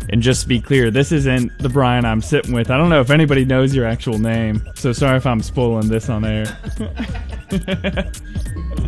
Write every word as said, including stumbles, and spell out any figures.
And just to be clear, this isn't the Brian I'm sitting with. I don't know if anybody knows your actual name, so sorry if I'm spoiling this on air.